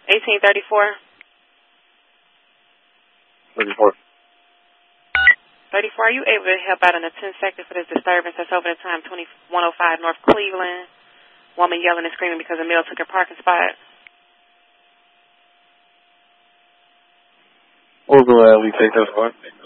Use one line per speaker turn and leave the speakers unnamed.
1834.
34.
34, are you able to help out in the 10 seconds for this disturbance that's over the time 2105 North Cleveland? Woman yelling and screaming because a male took her parking spot.
We'll go ahead and take this one.